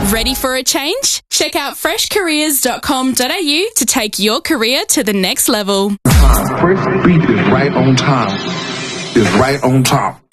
Ready for a change? Check out freshcareers.com.au to take your career to the next level. Fresh beat is right on time. Is right on top.